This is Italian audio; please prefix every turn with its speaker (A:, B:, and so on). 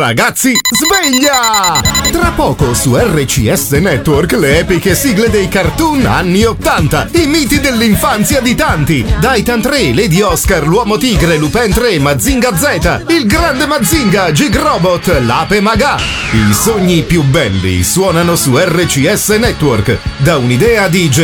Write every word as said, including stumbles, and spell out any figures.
A: Ragazzi, sveglia! Tra poco su R C S Network le epiche sigle dei cartoon anni ottanta, i miti dell'infanzia di tanti. Daitan tre, Lady Oscar, l'Uomo Tigre, Lupin tre, Mazinga Z, il grande Mazinga, Gig Robot, l'Ape Maga. I sogni più belli suonano su R C S Network, da un'idea di